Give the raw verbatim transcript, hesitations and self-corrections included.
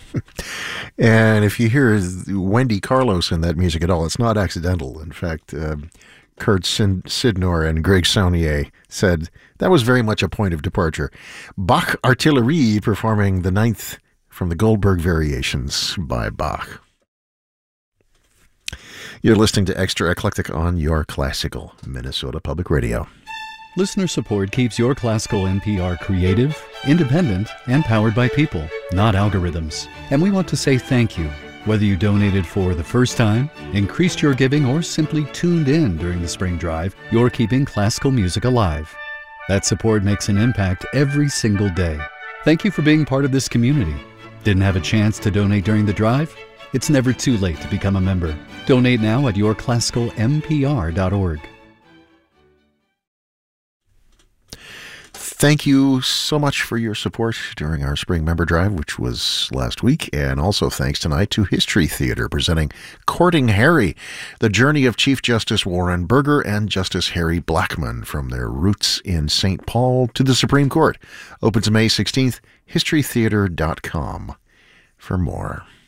And if you hear Wendy Carlos in that music at all, it's not accidental. In fact, uh, Kurt Sin- Sidnor and Greg Saunier said that was very much a point of departure. Bach Artillerie performing the ninth from the Goldberg Variations by Bach. You're listening to Extra Eclectic on your classical Minnesota Public Radio. Listener support keeps your classical N P R creative, independent, and powered by people, not algorithms. And we want to say thank you. Whether you donated for the first time, increased your giving, or simply tuned in during the spring drive, you're keeping classical music alive. That support makes an impact every single day. Thank you for being part of this community. Didn't have a chance to donate during the drive? It's never too late to become a member. Donate now at your classical m p r dot org. Thank you so much for your support during our spring member drive, which was last week. And also thanks tonight to History Theater presenting Courting Harry, the journey of Chief Justice Warren Burger and Justice Harry Blackmun from their roots in Saint Paul to the Supreme Court. Opens May sixteenth, history theater dot com for more.